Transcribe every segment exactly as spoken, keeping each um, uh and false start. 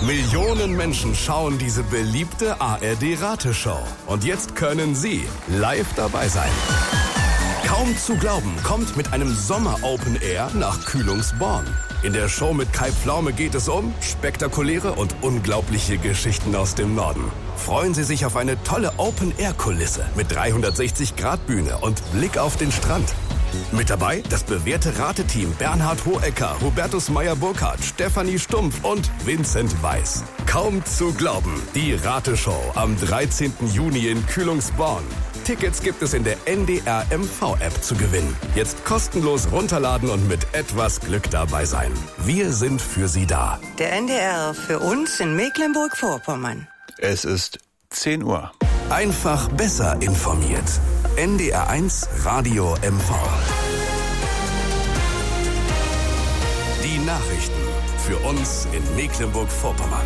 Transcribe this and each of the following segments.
Millionen Menschen schauen diese beliebte A R D-Rateshow. Und jetzt können Sie live dabei sein. Kaum zu glauben kommt mit einem Sommer-Open Air nach Kühlungsborn. In der Show mit Kai Pflaume geht es um spektakuläre und unglaubliche Geschichten aus dem Norden. Freuen Sie sich auf eine tolle Open-Air-Kulisse mit dreihundertsechzig Grad Bühne und Blick auf den Strand. Mit dabei das bewährte Rateteam Bernhard Hohecker, Hubertus Meyer-Burkhardt, Stefanie Stumpf und Vincent Weiss. Kaum zu glauben, die Rateshow am dreizehnten Juni in Kühlungsborn. Tickets gibt es in der N D R M V-App zu gewinnen. Jetzt kostenlos runterladen und mit etwas Glück dabei sein. Wir sind für Sie da. Der N D R für uns in Mecklenburg-Vorpommern. Es ist zehn Uhr. Einfach besser informiert. N D R eins Radio M V. Die Nachrichten für uns in Mecklenburg-Vorpommern.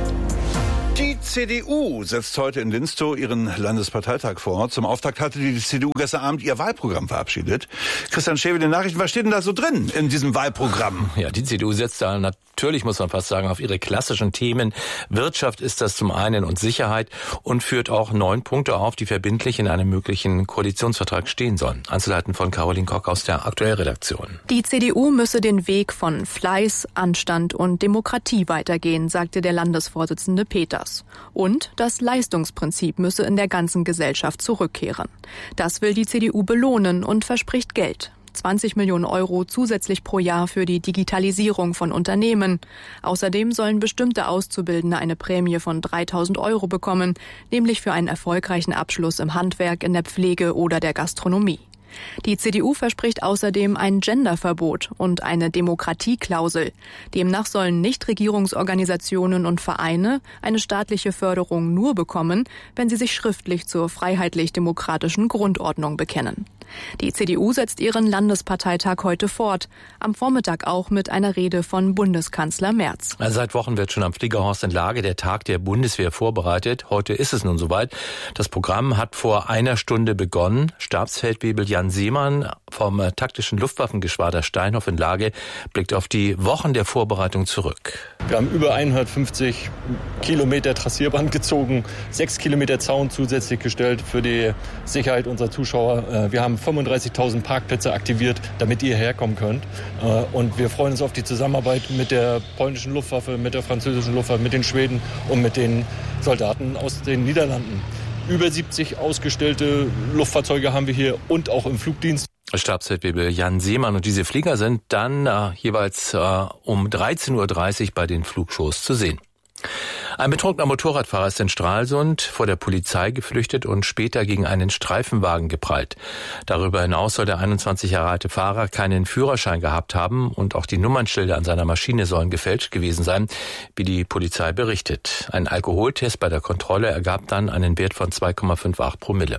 Die C D U setzt heute in Linstow ihren Landesparteitag fort. Zum Auftakt hatte die C D U gestern Abend ihr Wahlprogramm verabschiedet. Christian Schewe, die Nachrichten, was steht denn da so drin in diesem Wahlprogramm? Ja, die C D U setzt da natürlich, muss man fast sagen, auf ihre klassischen Themen. Wirtschaft ist das zum einen und Sicherheit und führt auch neun Punkte auf, die verbindlich in einem möglichen Koalitionsvertrag stehen sollen. Einzelheiten von Caroline Kock aus der Aktuellredaktion. Die C D U müsse den Weg von Fleiß, Anstand und Demokratie weitergehen, sagte der Landesvorsitzende Peters. Und das Leistungsprinzip müsse in der ganzen Gesellschaft zurückkehren. Das will die C D U belohnen und verspricht Geld. zwanzig Millionen Euro zusätzlich pro Jahr für die Digitalisierung von Unternehmen. Außerdem sollen bestimmte Auszubildende eine Prämie von dreitausend Euro bekommen, nämlich für einen erfolgreichen Abschluss im Handwerk, in der Pflege oder der Gastronomie. Die C D U verspricht außerdem ein Genderverbot und eine Demokratieklausel. Demnach sollen Nichtregierungsorganisationen und Vereine eine staatliche Förderung nur bekommen, wenn sie sich schriftlich zur freiheitlich-demokratischen Grundordnung bekennen. Die C D U setzt ihren Landesparteitag heute fort, am Vormittag auch mit einer Rede von Bundeskanzler Merz. Seit Wochen wird schon am Fliegerhorst in Lage der Tag der Bundeswehr vorbereitet. Heute ist es nun soweit. Das Programm hat vor einer Stunde begonnen. Stabsfeldwebel Jan Seemann vom taktischen Luftwaffengeschwader Steinhoff in Lage blickt auf die Wochen der Vorbereitung zurück. Wir haben über hundertfünfzig Kilometer Trassierband gezogen, sechs Kilometer Zaun zusätzlich gestellt für die Sicherheit unserer Zuschauer. Wir haben fünfunddreißigtausend Parkplätze aktiviert, damit ihr herkommen könnt. Und wir freuen uns auf die Zusammenarbeit mit der polnischen Luftwaffe, mit der französischen Luftwaffe, mit den Schweden und mit den Soldaten aus den Niederlanden. Über siebzig ausgestellte Luftfahrzeuge haben wir hier und auch im Flugdienst. Stabsfeldwebel Jan Seemann und diese Flieger sind dann äh, jeweils äh, um dreizehn Uhr dreißig bei den Flugshows zu sehen. Ein betrunkener Motorradfahrer ist in Stralsund vor der Polizei geflüchtet und später gegen einen Streifenwagen geprallt. Darüber hinaus soll der einundzwanzig Jahre alte Fahrer keinen Führerschein gehabt haben und auch die Nummernschilder an seiner Maschine sollen gefälscht gewesen sein, wie die Polizei berichtet. Ein Alkoholtest bei der Kontrolle ergab dann einen Wert von zwei Komma achtzehn Promille.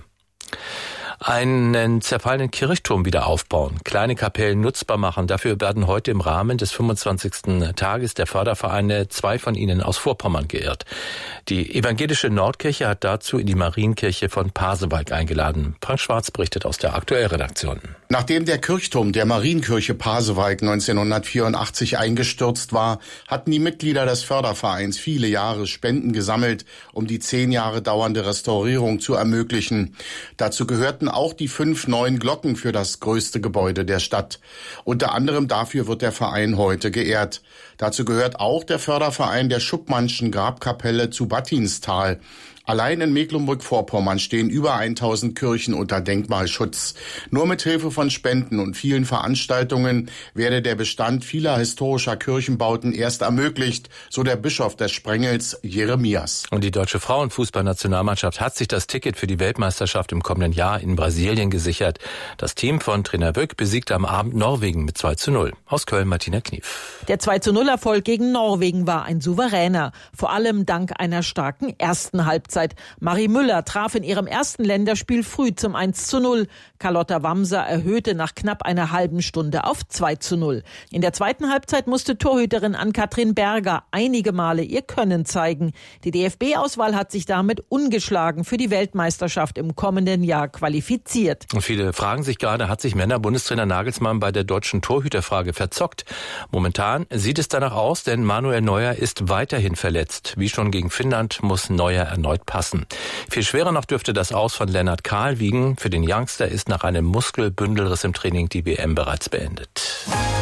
Einen zerfallenen Kirchturm wieder aufbauen, kleine Kapellen nutzbar machen. Dafür werden heute im Rahmen des fünfundzwanzigsten Tages der Fördervereine zwei von ihnen aus Vorpommern geehrt. Die evangelische Nordkirche hat dazu in die Marienkirche von Pasewalk eingeladen. Frank Schwarz berichtet aus der Aktuellredaktion. Nachdem der Kirchturm der Marienkirche Pasewalk neunzehnhundertvierundachtzig eingestürzt war, hatten die Mitglieder des Fördervereins viele Jahre Spenden gesammelt, um die zehn Jahre dauernde Restaurierung zu ermöglichen. Dazu gehörten auch die fünf neuen Glocken für das größte Gebäude der Stadt. Unter anderem dafür wird der Verein heute geehrt. Dazu gehört auch der Förderverein der Schuppmannschen Grabkapelle zu Battinstal. Allein in Mecklenburg-Vorpommern stehen über tausend Kirchen unter Denkmalschutz. Nur mit Hilfe von Spenden und vielen Veranstaltungen werde der Bestand vieler historischer Kirchenbauten erst ermöglicht, so der Bischof des Sprengels, Jeremias. Und die deutsche Frauenfußballnationalmannschaft hat sich das Ticket für die Weltmeisterschaft im kommenden Jahr in Brasilien gesichert. Das Team von Trainer Böck besiegte am Abend Norwegen mit zwei zu null. Aus Köln Martina Knief. Der zwei zu null Erfolg gegen Norwegen war ein souveräner, vor allem dank einer starken ersten Halbzeit. Marie Müller traf in ihrem ersten Länderspiel früh zum eins zu null. Carlotta Wamser erhöhte nach knapp einer halben Stunde auf zwei zu null. In der zweiten Halbzeit musste Torhüterin Ann-Kathrin Berger einige Male ihr Können zeigen. Die D F B-Auswahl hat sich damit ungeschlagen für die Weltmeisterschaft im kommenden Jahr qualifiziert. Und viele fragen sich gerade, hat sich Männer-Bundestrainer Nagelsmann bei der deutschen Torhüterfrage verzockt? Momentan sieht es danach aus, denn Manuel Neuer ist weiterhin verletzt. Wie schon gegen Finnland muss Neuer erneut passen. Viel schwerer noch dürfte das Aus von Lennart Kahl wiegen. Für den Youngster ist nach einem Muskelbündelriss im Training die W M bereits beendet.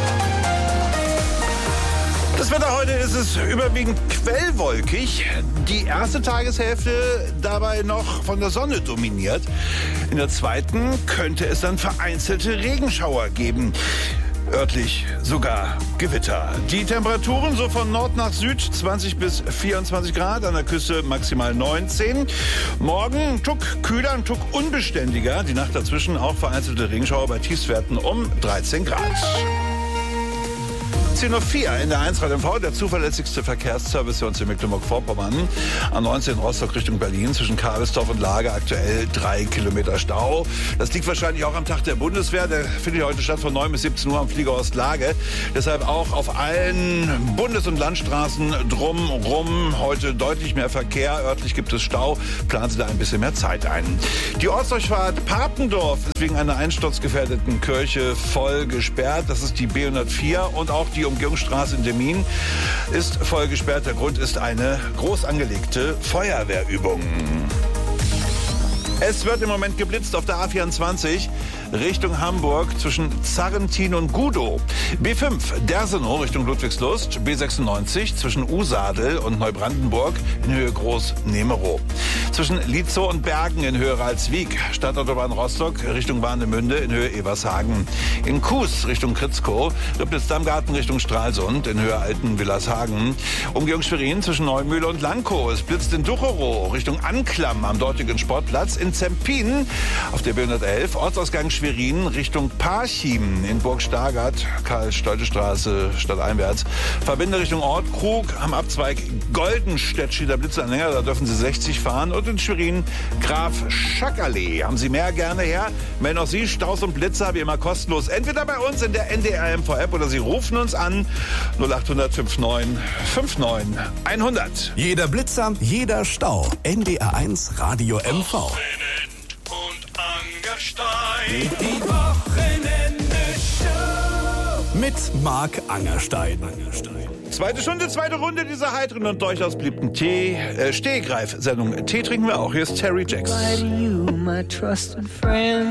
Das Wetter heute ist es überwiegend quellwolkig. Die erste Tageshälfte dabei noch von der Sonne dominiert. In der zweiten könnte es dann vereinzelte Regenschauer geben. Örtlich sogar Gewitter. Die Temperaturen so von Nord nach Süd zwanzig bis vierundzwanzig Grad, an der Küste maximal neunzehn. Morgen ein Tuck kühler, ein Tuck unbeständiger. Die Nacht dazwischen auch vereinzelte Regenschauer bei Tiefstwerten um dreizehn Grad. zehn Uhr vier in der eins Radio M V, der zuverlässigste Verkehrsservice für uns in Mecklenburg-Vorpommern. A neunzehn Rostock Richtung Berlin zwischen Kabelsdorf und Lage aktuell drei Kilometer Stau. Das liegt wahrscheinlich auch am Tag der Bundeswehr. Der findet heute statt von neun bis siebzehn Uhr am Fliegerhorst Lage. Deshalb auch auf allen Bundes- und Landstraßen drumrum heute deutlich mehr Verkehr. Örtlich gibt es Stau. Planen Sie da ein bisschen mehr Zeit ein. Die Ortsdurchfahrt Papendorf ist wegen einer einsturzgefährdeten Kirche voll gesperrt. Das ist die B hundertvier und auch die Umgehungsstraße in Demmin ist voll gesperrt. Der Grund ist eine groß angelegte Feuerwehrübung. Es wird im Moment geblitzt auf der A vierundzwanzig Richtung Hamburg zwischen Zarrentin und Gudow. B fünf Dersenow Richtung Ludwigslust. B sechsundneunzig zwischen Usadel und Neubrandenburg in Höhe Groß-Nemerow. Zwischen Lietzow und Bergen in Höhe Ralswiek. Stadtautobahn Rostock Richtung Warnemünde in Höhe Evershagen. In Kues Richtung Kritzkow. Ribnitz-Dammgarten Richtung Stralsund in Höhe Alten-Villershagen. Umgehung Schwerin zwischen Neumühle und Lankow. Es blitzt in Ducherow Richtung Anklam am dortigen Sportplatz. In Zempin auf der B hundertelf Ortsausgang Schwerin Richtung Parchim in Burg Stargard, Karl-Stolte-Straße stadteinwärts. Verbinde Richtung Ortkrug am Abzweig Goldenstedt steht der Blitzanhänger, da dürfen Sie sechzig fahren. Und in Schwerin Graf Schackerlee. Haben Sie mehr gerne her? Melden auch Sie Staus und Blitzer wie immer kostenlos. Entweder bei uns in der N D R M V App oder Sie rufen uns an null acht hundert neunundfünfzig neunundfünfzig hundert. Jeder Blitzer, jeder Stau. N D R eins Radio M V. Die Wochenende-Show mit Marc Angerstein. Zweite Stunde, zweite Runde dieser heiteren und durchaus beliebten Tee, äh, Stehgreif-Sendung. Tee trinken wir auch. Hier ist Terry Jacks. Why do you, my trusted friend?